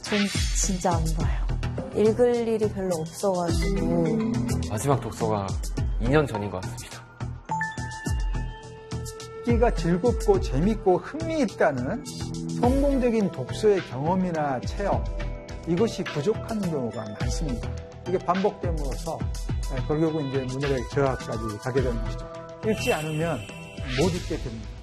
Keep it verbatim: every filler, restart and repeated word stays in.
전 진짜 안 봐요. 읽을 일이 별로 없어가지고. 마지막 독서가 이 년 전인 것 같습니다. 읽기가 즐겁고 재밌고 흥미있다는 성공적인 독서의 경험이나 체험, 이것이 부족한 경우가 많습니다. 이게 반복됨으로써 결국은 이제 문해력 저하까지 가게 되는 것이죠. 읽지 않으면 못 읽게 됩니다.